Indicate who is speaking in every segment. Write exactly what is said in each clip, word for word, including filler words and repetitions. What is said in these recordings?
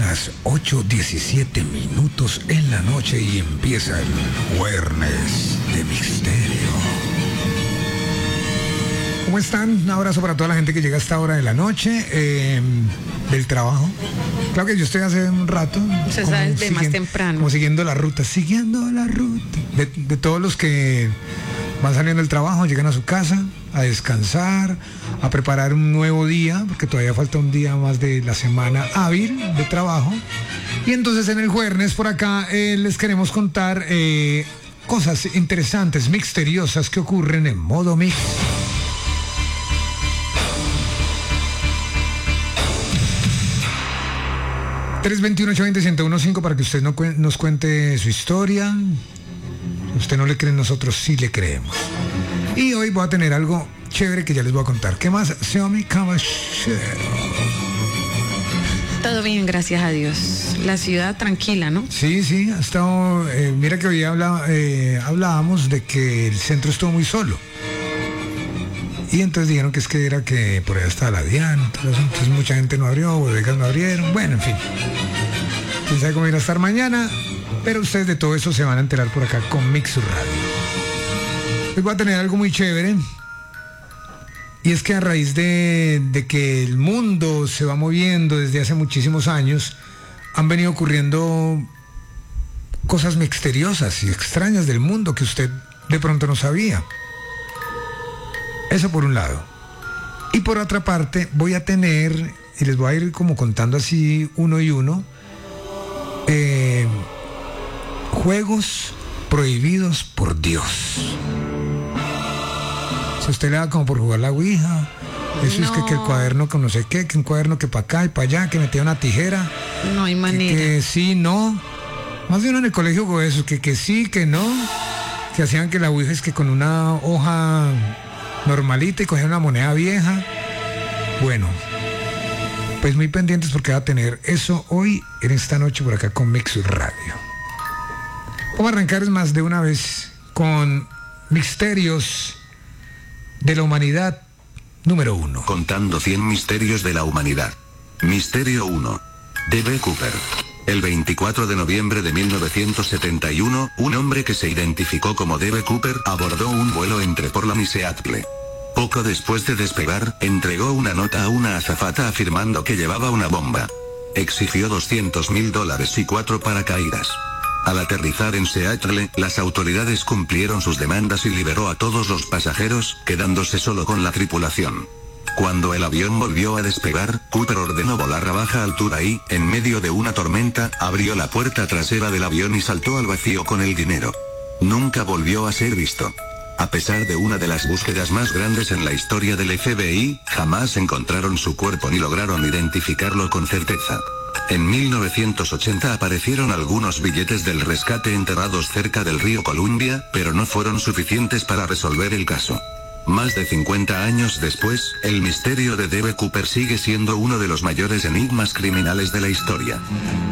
Speaker 1: las ocho diecisiete minutos en la noche y empieza el Jueves de Misterio. ¿Cómo están? Un abrazo para toda la gente que llega a esta hora de la noche, eh, del trabajo. Claro que yo estoy hace un rato.
Speaker 2: Se sabe de más temprano.
Speaker 1: Como siguiendo la ruta, siguiendo la ruta. De, de todos los que van saliendo del trabajo, llegan a su casa a descansar, a preparar un nuevo día, porque todavía falta un día más de la semana hábil de trabajo. Y entonces en el Jueves por acá eh, les queremos contar eh, cosas interesantes, misteriosas que ocurren en modo mix. tres dos uno, ocho dos cero, uno uno cinco para que usted no cu- nos cuente su historia. Usted no le cree, nosotros sí le creemos. Y hoy voy a tener algo chévere que ya les voy a contar. ¿Qué más? Xiaomi Caballero.
Speaker 2: Todo bien, gracias a Dios. La ciudad tranquila, ¿no?
Speaker 1: Sí, sí, ha estado... Eh, mira que hoy habla, eh, hablábamos de que el centro estuvo muy solo. Y entonces dijeron que es que era que por allá estaba la Diana, entonces, entonces mucha gente no abrió, bodegas no abrieron, bueno, en fin. Quién sabe cómo irá a estar mañana, pero ustedes de todo eso se van a enterar por acá con Mixur Radio. Hoy voy a tener algo muy chévere, y es que a raíz de, de que el mundo se va moviendo desde hace muchísimos años, han venido ocurriendo cosas misteriosas y extrañas del mundo que usted de pronto no sabía. Eso por un lado. Y por otra parte voy a tener, y les voy a ir como contando así uno y uno, eh, juegos prohibidos por Dios. Si usted le da como por jugar la ouija, eso no. Es que, que el cuaderno que no sé qué, que un cuaderno que para acá y para allá, que metía una tijera.
Speaker 2: No hay manera.
Speaker 1: Que, que sí, no. Más de uno en el colegio con eso, que, que sí, que no. Que hacían que la ouija es que con una hoja normalita y cogían una moneda vieja. Bueno, pues muy pendientes porque va a tener eso hoy en esta noche por acá con Mixur Radio. Vamos a arrancar más de una vez con misterios de la humanidad número uno.
Speaker 3: Contando cien misterios de la humanidad. Misterio uno. D B Cooper. El veinticuatro de noviembre de mil novecientos setenta y uno, un hombre que se identificó como D B Cooper abordó un vuelo entre Portland y Seattle. Poco después de despegar, entregó una nota a una azafata afirmando que llevaba una bomba. Exigió doscientos mil dólares y cuatro paracaídas. Al aterrizar en Seattle, las autoridades cumplieron sus demandas y liberó a todos los pasajeros, quedándose solo con la tripulación. Cuando el avión volvió a despegar, Cooper ordenó volar a baja altura y, en medio de una tormenta, abrió la puerta trasera del avión y saltó al vacío con el dinero. Nunca volvió a ser visto. A pesar de una de las búsquedas más grandes en la historia del F B I, jamás encontraron su cuerpo ni lograron identificarlo con certeza. En mil novecientos ochenta aparecieron algunos billetes del rescate enterrados cerca del río Columbia, pero no fueron suficientes para resolver el caso. Más de cincuenta años después, el misterio de D B Cooper sigue siendo uno de los mayores enigmas criminales de la historia.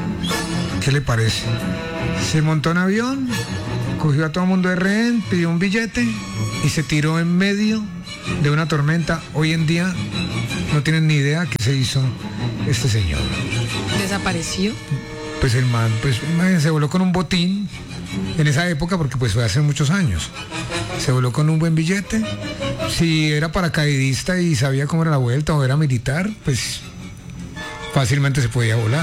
Speaker 1: ¿Qué le parece? Se montó en avión, cogió a todo el mundo de rehén, pidió un billete y se tiró en medio de una tormenta. Hoy en día no tienen ni idea qué se hizo este señor.
Speaker 2: ¿Desapareció?
Speaker 1: Pues el man, pues se voló con un botín en esa época porque pues fue hace muchos años. Se voló con un buen billete. Si era paracaidista y sabía cómo era la vuelta o era militar, pues fácilmente se podía volar.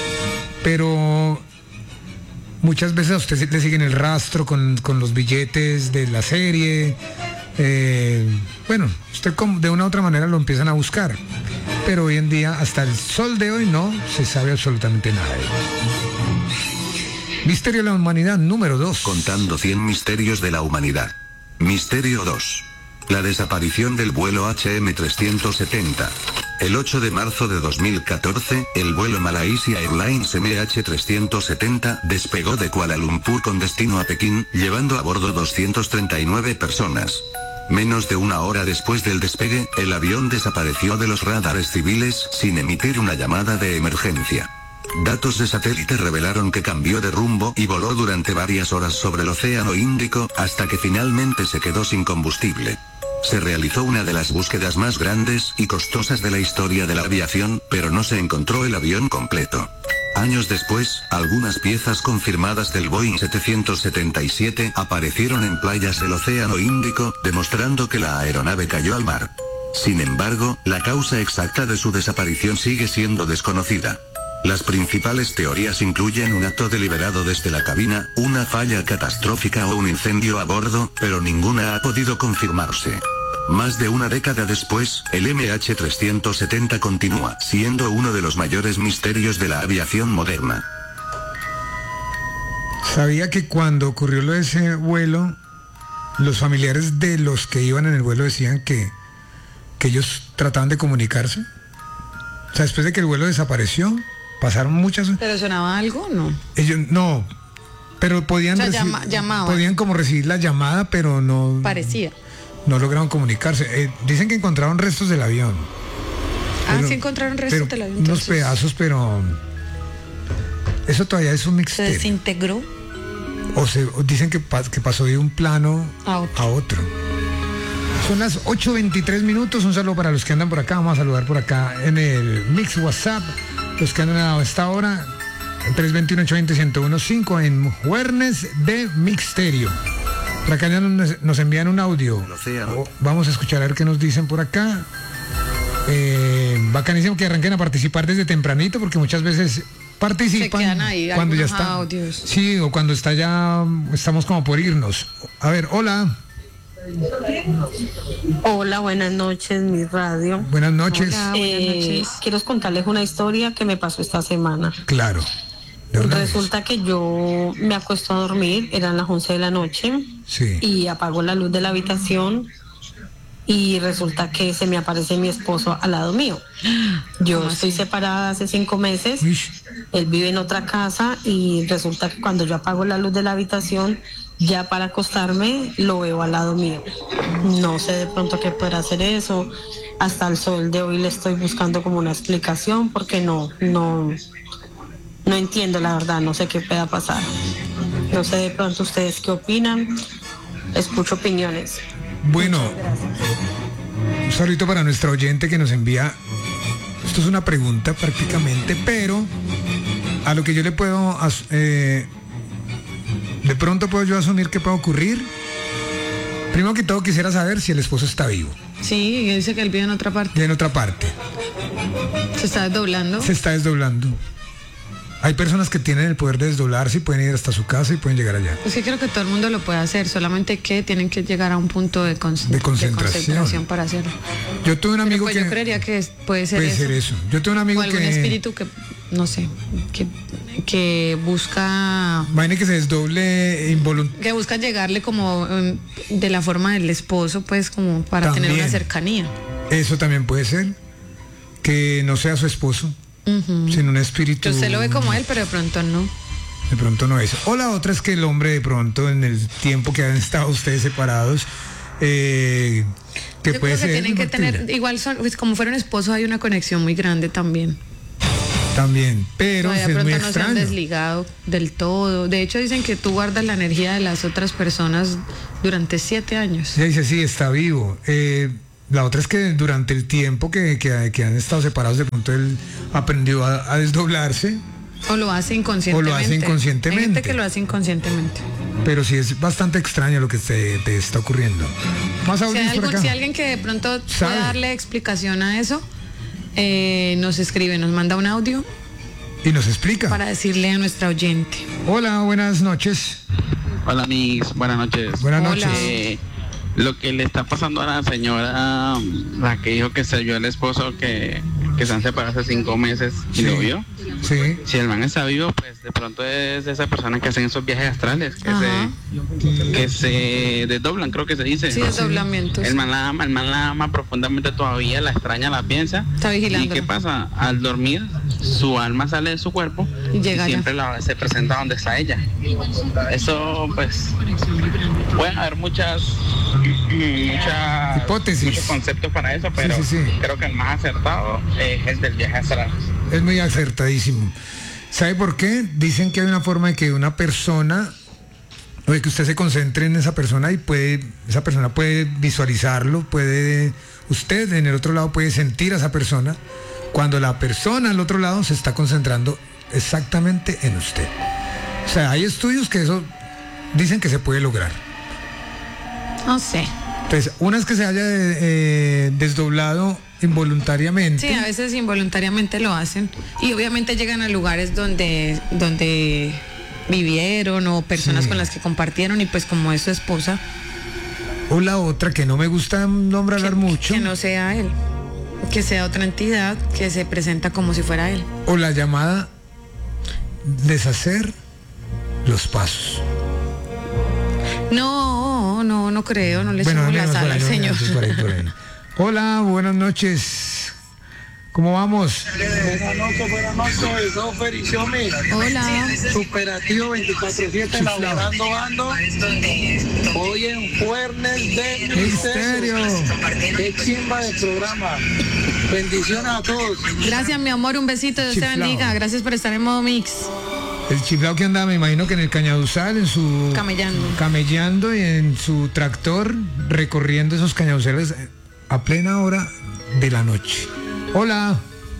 Speaker 1: Pero muchas veces a usted le siguen el rastro con, con los billetes de la serie. Eh, bueno, usted de una u otra manera lo empiezan a buscar. Pero hoy en día, hasta el sol de hoy, no se sabe absolutamente nada de él. Misterio de la humanidad número dos.
Speaker 3: Contando cien misterios de la humanidad. Misterio dos. La desaparición del vuelo H M trescientos setenta. El ocho de marzo de dos mil catorce, el vuelo Malaysia Airlines M H trescientos setenta despegó de Kuala Lumpur con destino a Pekín, llevando a bordo doscientas treinta y nueve personas. Menos de una hora después del despegue, el avión desapareció de los radares civiles, sin emitir una llamada de emergencia. Datos de satélite revelaron que cambió de rumbo y voló durante varias horas sobre el Océano Índico, hasta que finalmente se quedó sin combustible. Se realizó una de las búsquedas más grandes y costosas de la historia de la aviación, pero no se encontró el avión completo. Años después, algunas piezas confirmadas del Boeing setecientos setenta y siete aparecieron en playas del Océano Índico, demostrando que la aeronave cayó al mar. Sin embargo, la causa exacta de su desaparición sigue siendo desconocida. Las principales teorías incluyen un acto deliberado desde la cabina, una falla catastrófica o un incendio a bordo, pero ninguna ha podido confirmarse. Más de una década después, el M H trescientos setenta continúa siendo uno de los mayores misterios de la aviación moderna.
Speaker 1: ¿Sabía que cuando ocurrió lo de ese vuelo, los familiares de los que iban en el vuelo decían que, que ellos trataban de comunicarse? O sea, después de que el vuelo desapareció, pasaron muchas...
Speaker 2: ¿Pero sonaba algo o no?
Speaker 1: Ellos, no, pero podían...
Speaker 2: O sea,
Speaker 1: reci-
Speaker 2: llama- llamaban.
Speaker 1: podían como recibir la llamada, pero no...
Speaker 2: Parecía.
Speaker 1: No lograron comunicarse. Eh, dicen que encontraron restos del avión.
Speaker 2: Ah,
Speaker 1: Pero-
Speaker 2: sí encontraron restos
Speaker 1: pero
Speaker 2: del avión.
Speaker 1: Unos
Speaker 2: entonces,
Speaker 1: pedazos, pero... Eso todavía es un
Speaker 2: se
Speaker 1: misterio.
Speaker 2: desintegró.
Speaker 1: O, se, o dicen que, pa- que pasó de un plano
Speaker 2: A otro.
Speaker 1: a otro. Son las ocho veintitrés minutos. Un saludo para los que andan por acá. Vamos a saludar por acá en el Mix WhatsApp. Los que andan a esta hora. tres dos uno, ocho dos cero, uno uno cinco en Juernes de Mixterio. Por acá ya nos, nos envían un audio. O- Vamos a escuchar a ver qué nos dicen por acá. Eh, bacanísimo que arranquen a participar desde tempranito, porque muchas veces participan
Speaker 2: Se quedan ahí
Speaker 1: cuando ya
Speaker 2: algunos
Speaker 1: está.
Speaker 2: audios.
Speaker 1: Sí, o cuando está ya, estamos como por irnos. A ver, hola.
Speaker 4: Hola, buenas noches, mi radio.
Speaker 1: Buenas noches.
Speaker 2: Hola. buenas
Speaker 4: Eh,
Speaker 2: noches.
Speaker 4: quiero contarles una historia que me pasó esta semana.
Speaker 1: Claro. De una vez.
Speaker 4: Resulta que yo me acuesto a dormir, eran las once de la noche,
Speaker 1: Sí.
Speaker 4: y apago la luz de la habitación y resulta que se me aparece mi esposo al lado mío. Yo
Speaker 2: ¿Cómo
Speaker 4: estoy
Speaker 2: así?
Speaker 4: separada hace cinco meses,
Speaker 1: Uy,
Speaker 4: él vive en otra casa y resulta que cuando yo apago la luz de la habitación, ya para acostarme, lo veo al lado mío. No sé de pronto qué podrá hacer eso. Hasta el sol de hoy le estoy buscando como una explicación porque no, no, no entiendo la verdad, no sé qué pueda pasar. No sé de pronto ustedes qué opinan. Escucho opiniones.
Speaker 1: Bueno, un saludito para nuestra oyente que nos envía. Esto es una pregunta prácticamente, pero a lo que yo le puedo as- eh, de pronto puedo yo asumir que puede ocurrir. Primero que todo quisiera saber si el esposo está vivo
Speaker 2: Sí, dice que él vive en otra parte.
Speaker 1: y en otra parte
Speaker 2: Se está desdoblando.
Speaker 1: se está desdoblando. Hay personas que tienen el poder de desdoblarse y pueden ir hasta su casa y pueden llegar allá.
Speaker 2: Es que creo que todo el mundo lo puede hacer, solamente que tienen que llegar a un punto de, con-
Speaker 1: De concentración.
Speaker 2: para hacerlo.
Speaker 1: Yo tuve un
Speaker 2: Pero
Speaker 1: amigo
Speaker 2: pues
Speaker 1: que
Speaker 2: yo creería que es- puede ser
Speaker 1: puede
Speaker 2: eso.
Speaker 1: ser eso. Yo tuve un amigo
Speaker 2: O algún
Speaker 1: que
Speaker 2: espíritu que, no sé, que, que busca
Speaker 1: imagine que se desdoble involuntariamente.
Speaker 2: que busca llegarle como em, de la forma del esposo, pues como para tener
Speaker 1: También.
Speaker 2: una cercanía.
Speaker 1: Eso también puede ser. Que no sea su esposo,
Speaker 2: Ujú.
Speaker 1: sino un espíritu.
Speaker 2: Que usted lo ve como él, pero de pronto no.
Speaker 1: De pronto no es. O la otra es que el hombre de pronto en el tiempo que han estado ustedes separados, eh, que
Speaker 2: Yo
Speaker 1: puede
Speaker 2: creo que
Speaker 1: ser
Speaker 2: tienen que
Speaker 1: infantil.
Speaker 2: tener, igual son, pues, como fueron esposos hay una conexión muy grande también.
Speaker 1: También, pero
Speaker 2: Todavía
Speaker 1: es
Speaker 2: de
Speaker 1: muy
Speaker 2: pronto no se han
Speaker 1: extraño.
Speaker 2: desligado del todo. De hecho dicen que tú guardas la energía de las otras personas durante siete años.
Speaker 1: Ella dice, sí, está vivo. Eh, la otra es que durante el tiempo que, que- que han estado separados, de pronto él aprendió a, a desdoblarse,
Speaker 2: O lo hace inconscientemente.
Speaker 1: O lo hace inconscientemente.
Speaker 2: Hay gente que lo hace inconscientemente.
Speaker 1: pero sí es bastante extraño lo que te, te está ocurriendo. Más
Speaker 2: Si
Speaker 1: audios
Speaker 2: hay,
Speaker 1: por
Speaker 2: algún-
Speaker 1: acá.
Speaker 2: si alguien que de pronto
Speaker 1: ¿Sabe?
Speaker 2: pueda darle explicación a eso, eh, nos escribe, nos manda un audio
Speaker 1: Y nos explica.
Speaker 2: para decirle a nuestra oyente.
Speaker 1: Hola, buenas noches.
Speaker 5: Hola, mis buenas noches.
Speaker 1: Buenas
Speaker 2: Hola.
Speaker 1: noches.
Speaker 5: Eh, lo que le está pasando a la señora, la que dijo que se vio el esposo que, que se han separado hace cinco meses y
Speaker 1: Sí.
Speaker 5: lo vio.
Speaker 1: Sí.
Speaker 5: Si el man está vivo, pues de pronto es de esas personas que hacen esos viajes astrales, que
Speaker 2: Ajá.
Speaker 5: se que se desdoblan, creo que se dice.
Speaker 2: Sí, desdoblamientos.
Speaker 5: El man la ama, el man la ama profundamente todavía, la extraña, la piensa.
Speaker 2: Está
Speaker 5: ¿Y
Speaker 2: vigilándola.
Speaker 5: qué pasa? Al dormir, su alma sale de su cuerpo
Speaker 2: Y
Speaker 5: y,
Speaker 2: llega allá.
Speaker 5: siempre la- se presenta donde está ella. Eso, pues, pueden haber muchas, muchas
Speaker 1: Hipótesis.
Speaker 5: muchos conceptos para eso, pero
Speaker 1: sí, sí.
Speaker 5: creo que el más acertado es el del viaje astral.
Speaker 1: Es muy acertadísimo. ¿Sabe por qué? Dicen que hay una forma de que una persona, o de que usted se concentre en esa persona y puede, esa persona puede visualizarlo, puede, usted en el otro lado puede sentir a esa persona, cuando la persona al otro lado se está concentrando exactamente en usted. O sea, hay estudios que eso dicen que se puede lograr.
Speaker 2: No sé.
Speaker 1: Entonces, una es que se haya eh, desdoblado involuntariamente.
Speaker 2: Sí, a veces involuntariamente lo hacen. Y obviamente llegan a lugares donde, donde vivieron o personas
Speaker 1: Sí.
Speaker 2: con las que compartieron y pues como es su esposa.
Speaker 1: O la otra, que no me gusta nombrar
Speaker 2: que,
Speaker 1: mucho.
Speaker 2: Que no sea él. Que sea otra entidad que se presenta como si fuera él.
Speaker 1: O la llamada deshacer los pasos.
Speaker 2: No, no, no creo, no le
Speaker 1: Bueno,
Speaker 2: subo la
Speaker 1: menos
Speaker 2: sal
Speaker 1: por ahí,
Speaker 2: al
Speaker 1: no,
Speaker 2: señor.
Speaker 1: sí, por ahí, por ahí. Hola, buenas noches. ¿Cómo vamos?
Speaker 6: Buenas noches, buenas noches, Sofer y Xiaomi.
Speaker 2: Hola.
Speaker 6: Superactivo veinticuatro siete, laborando ando. Hoy en Jueves de
Speaker 1: Misterio.
Speaker 6: Qué chimba de programa. Bendiciones a todos.
Speaker 2: Gracias, mi amor, un besito, Dios te
Speaker 1: Chiflao.
Speaker 2: bendiga. Gracias por estar en modo mix.
Speaker 1: El chiflao que andaba, me imagino que en el Cañaduzal, en su...
Speaker 2: Camellando.
Speaker 1: Camellando y en su tractor, recorriendo esos cañaduzales a plena hora de la noche. Hola.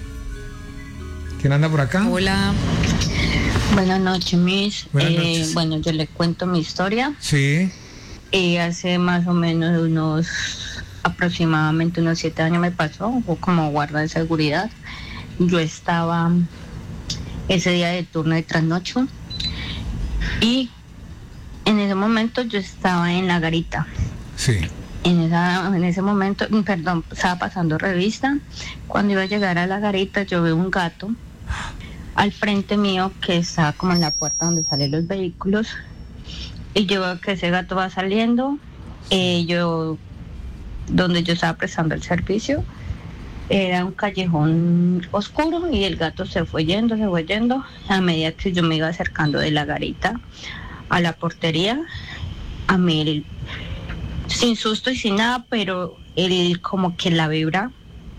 Speaker 1: ¿Quién anda por acá?
Speaker 2: Hola.
Speaker 7: Buenas noches, Miss.
Speaker 1: Buenas
Speaker 7: Eh,
Speaker 1: noches.
Speaker 7: bueno, yo le cuento mi historia.
Speaker 1: Sí.
Speaker 7: Y hace más o menos unos, aproximadamente unos siete años me pasó, o como guarda de seguridad. Yo estaba ese día de turno de trasnocho y en ese momento yo estaba en la garita.
Speaker 1: Sí.
Speaker 7: En, esa, en ese momento, perdón, estaba pasando revista. Cuando iba a llegar a la garita, yo veo un gato al frente mío que está como en la puerta donde salen los vehículos. Y yo veo que ese gato va saliendo. Eh, yo, donde yo estaba prestando el servicio, era un callejón oscuro y el gato se fue yendo, se fue yendo. A medida que yo me iba acercando de la garita a la portería, a mí el sin susto y sin nada, pero él como que la vibra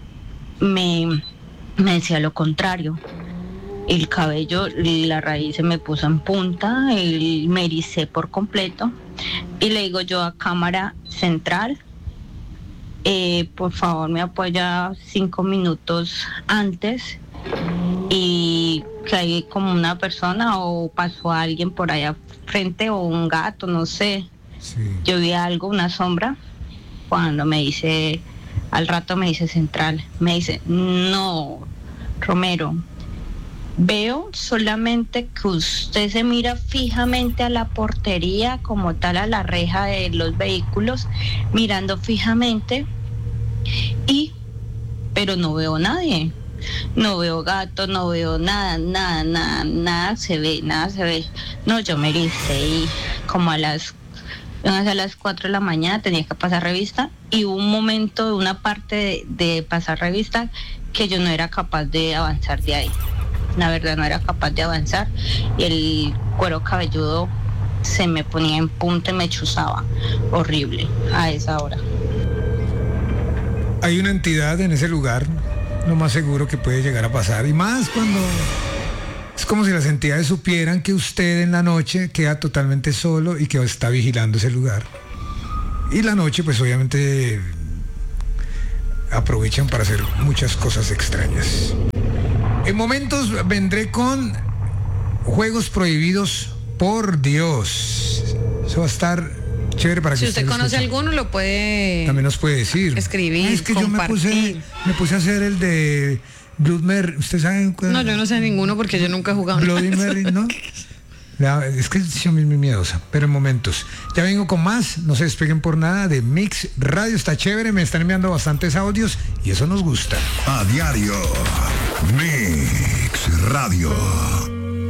Speaker 7: me, me decía lo contrario. El cabello, la raíz se me puso en punta, el, me ericé por completo y le digo yo a cámara central, eh, por favor me apoya cinco minutos antes y que hay como una persona o pasó alguien por allá frente o un gato, no sé.
Speaker 1: Sí.
Speaker 7: Yo vi algo, una sombra, cuando me dice, al rato me dice central, me dice, no, Romero, veo solamente que usted se mira fijamente a la portería, como tal a la reja de los vehículos, mirando fijamente, y, pero no veo nadie, no veo gato, no veo nada, nada, nada, nada se ve, nada se ve. No, yo me ericé y como a las a las cuatro de la mañana tenía que pasar revista y hubo un momento, una parte de, de pasar revista que yo no era capaz de avanzar de ahí. La verdad no era capaz de avanzar y el cuero cabelludo se me ponía en punta y me chuzaba horrible a esa hora.
Speaker 1: Hay una entidad en ese lugar, lo más seguro que puede llegar a pasar, y más cuando es como si las entidades supieran que usted en la noche queda totalmente solo y que está vigilando ese lugar. Y la noche pues obviamente aprovechan para hacer muchas cosas extrañas. En momentos vendré con juegos prohibidos por Dios. Eso va a estar chévere para que
Speaker 2: Si usted conoce
Speaker 1: escuche.
Speaker 2: alguno, lo puede
Speaker 1: También nos puede decir.
Speaker 2: escribir,
Speaker 1: Es que yo me puse,
Speaker 2: compartir.
Speaker 1: me puse a hacer el de Blood Mary. ¿Usted sabe cuál?
Speaker 2: No, yo no sé ninguno porque yo nunca he jugado nada
Speaker 1: Bloody
Speaker 2: de eso.
Speaker 1: Mary, ¿no? La- es que yo mismo miedosa, pero en momentos. Ya vengo con más, no se despeguen por nada de Mix Radio, está chévere, me están enviando bastantes audios y eso nos gusta.
Speaker 8: A diario. Mix Radio.